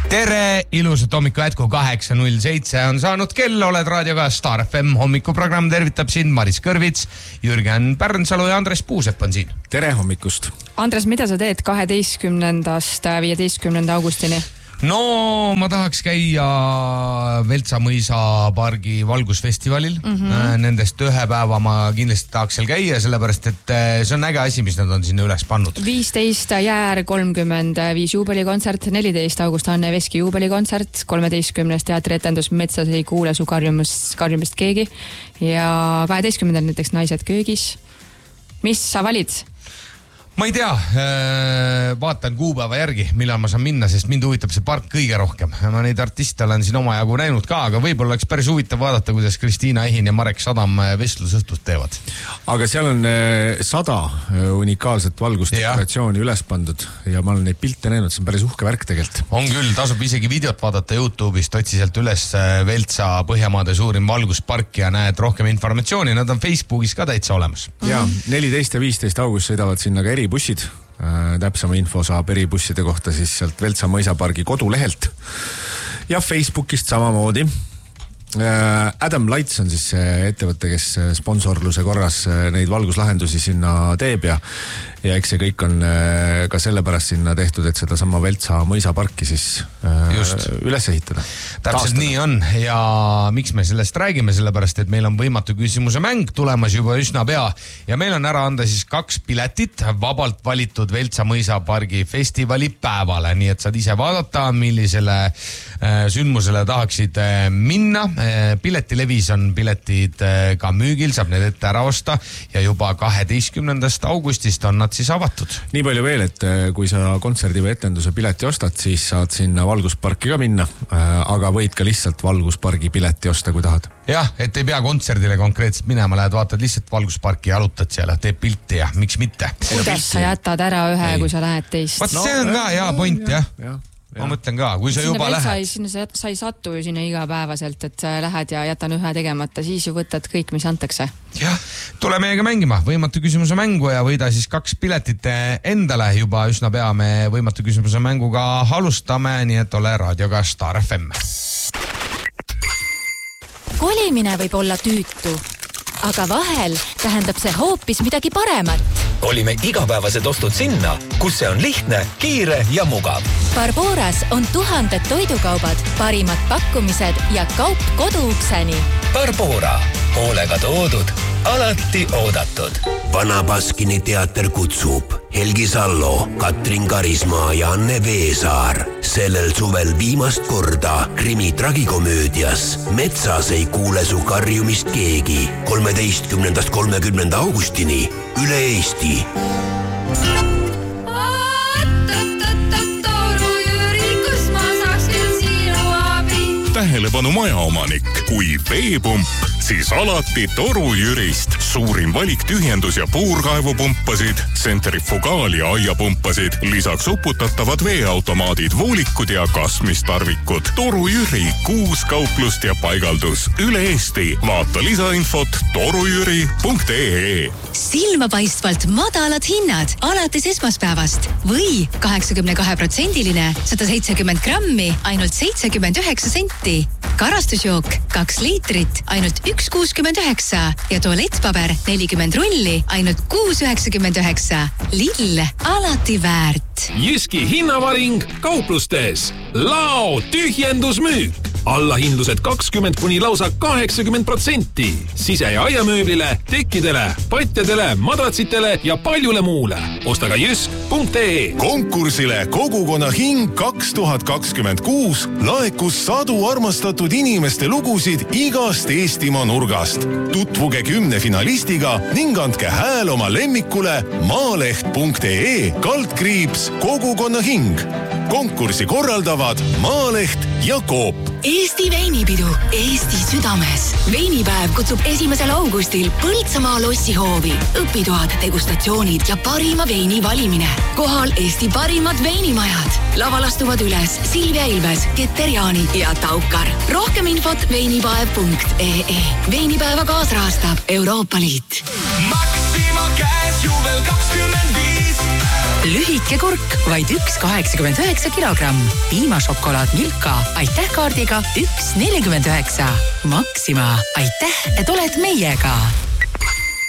Tere, ilusat hommiku jätku 8.07 on saanud kell, oled raadioga Star FM hommikuprogramm, tervitab sind Maris Kõrvits, Jürgen Pärnsalu ja Andres Puusepp on siin. Tere hommikust. Andres, mida sa teed 12. 15. augustini? No, ma tahaks käia Veltsa mõisa pargi valgusfestivalil. Nendest ühe päeva ma kindlasti tahaks seal käia, sellepärast et see on äge asi, mis nad on sinna üles pannud. 15. jäär 35 juubelikontsert, 14. august Anne Veski juubelikontsert, 13. teatrietendus Metsas ei kuule su karjumist keegi ja 12. näiteks Naised köögis. Mis sa valid? Ma ei tea, vaatan kuupäeva järgi, millal ma saan minna, sest mind huvitab see park kõige rohkem. Ma neid artiste olen siin omajagu näinud ka, aga võib-olla oleks päris huvitav vaadata, kuidas Kristiina Ehin ja Marek Sadam vestlusõhtust teevad. Aga seal on 100 unikaalset valgusdekoratsiooni üles pandud ja ma olen neid pilte näinud, see on päris uhke värk tegelikult. On küll, tasub isegi videot vaadata YouTube'ist, otsi sealt üles Veltsa Põhjamaade suurim valguspark ja näed rohkem informatsiooni, nad on Facebookis ka täitsa olemas. Ja 14. ja 15. august sõidavad sinna ka bussid. Täpsema info saab eribusside kohta siis sealt Veltsa mõisapargi kodulehelt ja Facebookist samamoodi. Adam Lights on siis ettevõte, kes sponsorluse korras neid valguslahendusi sinna teeb ja eks see kõik on ka sellepärast sinna tehtud, et seda sama Veltsa mõisaparki siis üles ehitada. Täpselt nii on ja miks me sellest räägime, sellepärast et meil on võimatu küsimuse mäng tulemas juba üsna pea ja meil on ära anda siis 2 piletit vabalt valitud Veltsa mõisapargi festivali päevale, nii et saad ise vaadata, millisele sündmusele tahaksid minna. Piletilevis on piletid ka müügil, saab need ette ära osta ja juba 12. augustist on nad siis avatud. Nii palju veel, et kui sa kontserdi või etenduse pileti ostad, siis saad sinna valgusparki ka minna, aga võid ka lihtsalt valguspargi pileti osta, kui tahad. Jah, et ei pea kontserdile konkreetselt minema, lähed vaatad lihtsalt valgusparki ja alutad seal, teeb pilti ja miks mitte. Kuidas sa jätad ära ühe, kui sa lähed teist? Vaat see on ka hea point, jah. Ma mõtlen ka, kui sa juba lähed. Sa ei satu ju sinna igapäevaselt, et sa lähed ja jätan ühe tegemata, siis ju võtad kõik, mis antakse. Jah, tule meiega mängima võimatu küsimuse mängu ja võida siis 2 piletit endale. Juba üsna pea me võimatu küsimuse mänguga alustame, nii et ole raadioga Star FM. Kolimine võib olla tüütu, aga vahel tähendab see hoopis midagi paremat. Kolime igapäevased ostud sinna, kus see on lihtne, kiire ja mugav. Barboras on 1000 toidukaubad, parimad pakkumised ja kaup koduukseni. Barbora, hoolega toodud, alati oodatud. Vana Baskini teater kutsub Helgi Sallo, Katrin Karismaa ja Anne Veesaar. Sellel suvel viimast korda krimi tragikomöödias Metsas ei kuule su karjumist keegi 13. 30. augustini üle Eesti. Tähelepanu majaomanik, kui veepump, siis alati Toru Jürist. Suurim valik tühjendus- ja puurkaevupumpasid, tsentrifugaal- ja aiapumpasid, lisaks uputatavad veeautomaadid, voolikud ja kasmistarvikud. Toru Jüri, 6 kauplust ja paigaldus üle Eesti. Vaata lisainfot torujüri.ee. Silmapaistvalt madalad hinnad alates esmaspäevast või 82%-line 170 grammi ainult 79 senti. Karastusjook 2 liitrit ainult 1,69 ja tualettpaber 40 rulli ainult 6,99. Lidl, alati väärt. Jyski hinnavaring kauplustes. Lao tühjendusmüük. Allahindlused 20 kuni lausa 80%. Sise- ja aiamööblile, tekkidele, patjadele, madratsitele ja paljule muule. Osta ka jysk.ee. Konkursile Kogukonna hing 2026 laekus sadu armastatud inimeste lugusid igast Eestimaa nurgast. Tutvuge 10 finalistiga ning andke hääl oma lemmikule maaleht.ee / Kogukonna hing. Konkursi korraldavad Maaleht ja Coop. Eesti veinipidu Eesti südames. Veinipäev kutsub 1. augustil Põltsamaa lossihoovi. Õpitoad, degustatsioonid ja parima veini valimine. Kohal Eesti parimad veinimajad. Laval astuvad üles Silvia Ilves, Keter Jaani ja Taukar. Rohkem infot veinipäev.ee. Veinipäeva kaasrahastab Euroopa Liit. Maxima käes juubel 25. lühike kurk vaid 1,89 kilogramm. Piimašokolaad Milka aitäh kaardiga 1,49. Maxima, aitäh, et oled meiega.